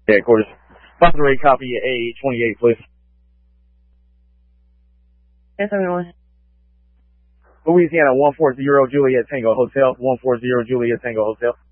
Headquarters. Bounce rate copy A28, please. Yes, everyone. Louisiana 140 Juliet Tango Hotel. 140 Juliet Tango Hotel.